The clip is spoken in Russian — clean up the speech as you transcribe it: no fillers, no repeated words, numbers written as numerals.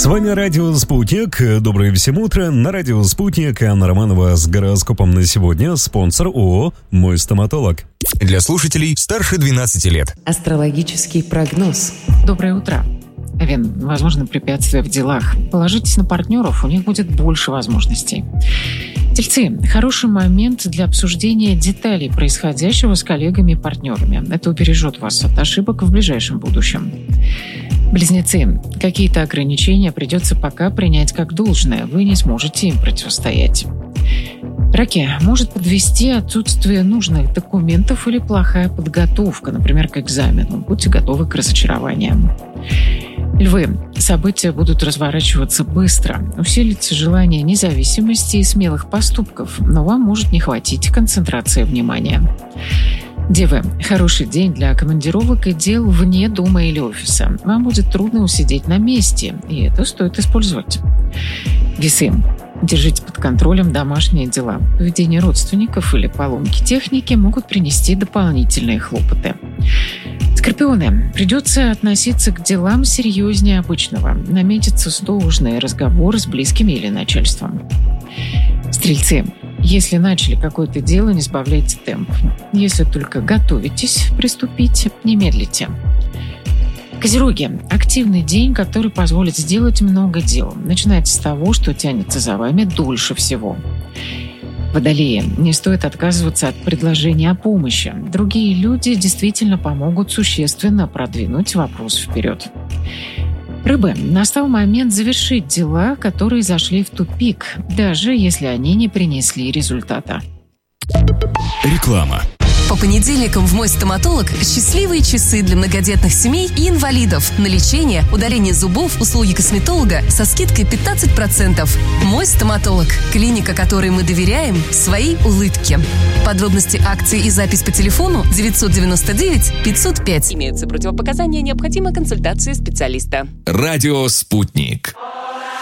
вами радио «Спутник». Доброе всем утро. На радио «Спутник» Анна Романова с гороскопом на сегодня. Спонсор ООО «Мой стоматолог». Для слушателей старше 12 лет. Астрологический прогноз. Доброе утро. Овен, возможно, препятствия в делах. Положитесь на партнеров, у них будет больше возможностей. Тельцы. Хороший момент для обсуждения деталей происходящего с коллегами и партнерами. Это убережет вас от ошибок в ближайшем будущем. Близнецы. Какие-то ограничения придется пока принять как должное. Вы не сможете им противостоять. Раки. Может подвести отсутствие нужных документов или плохая подготовка, например, к экзамену. Будьте готовы к разочарованиям. Львы. События будут разворачиваться быстро. Усилится желание независимости и смелых поступков, но вам может не хватить концентрации внимания. Девы. Хороший день для командировок и дел вне дома или офиса. Вам будет трудно усидеть на месте, и это стоит использовать. Весы. Держите под контролем домашние дела. Поведение родственников или поломки техники могут принести дополнительные хлопоты. Скорпионы. Придется относиться к делам серьезнее обычного. Наметится сложный разговор с близкими или начальством. Стрельцы. Если начали какое-то дело, не сбавляйте темп. Если только готовитесь приступить, не медлите. Козероги. Активный день, который позволит сделать много дел. Начинайте с того, что тянется за вами дольше всего. Водолеи. Не стоит отказываться от предложения о помощи. Другие люди действительно помогут существенно продвинуть вопрос вперед. Рыбы. Настал момент завершить дела, которые зашли в тупик, даже если они не принесли результата. Реклама. По понедельникам в «Мой стоматолог» счастливые часы для многодетных семей и инвалидов. На лечение, удаление зубов, услуги косметолога со скидкой 15%. «Мой стоматолог» – клиника, которой мы доверяем своей улыбке. Подробности акции и запись по телефону 999 505. Имеются противопоказания, необходима консультация специалиста. Радио «Спутник».